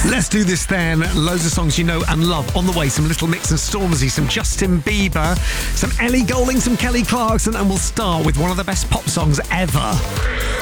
Let's do this then. Loads of songs you know and love on the way. Some Little Mix and Stormzy, some Justin Bieber, some Ellie Goulding, some Kelly Clarkson, and we'll start with one of the best pop songs ever.